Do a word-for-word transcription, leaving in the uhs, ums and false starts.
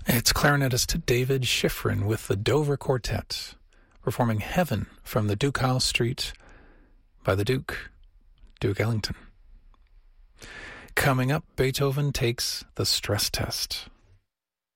It's clarinetist David Schifrin with the Dover Quartet, performing Heaven from the Duke House Street by the Duke, Duke Ellington. Coming up, Beethoven takes the stress test.